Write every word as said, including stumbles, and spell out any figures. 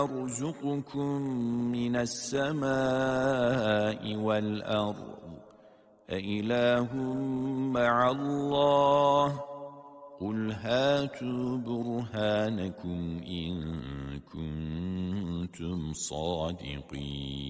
يرزقكم من السماء والأرض أإله مع الله قل هاتوا برهانكم إن كنتم صادقين.